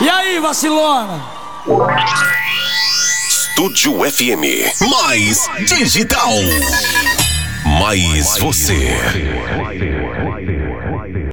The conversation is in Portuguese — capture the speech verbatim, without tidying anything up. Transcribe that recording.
E aí, vacilona? Estúdio F M. Mais digital. Mais você.